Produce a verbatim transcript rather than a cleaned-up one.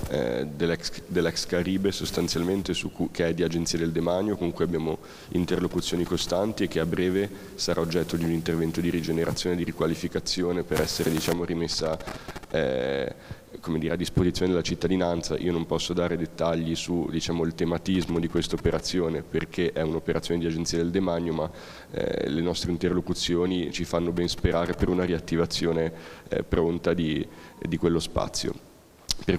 eh, dell'ex, dell'ex Caribe sostanzialmente, su cui, che è di Agenzia del Demanio, con cui abbiamo interlocuzioni costanti e che a breve sarà oggetto di un intervento di rigenerazione e di riqualificazione per essere, diciamo, rimessa eh, come dire, a disposizione della cittadinanza. Io non posso dare dettagli su, diciamo, il tematismo di questa operazione, perché è un'operazione di Agenzia del Demanio, ma eh, le nostre interlocuzioni ci fanno ben sperare per una riattivazione eh, pronta di, di quello spazio.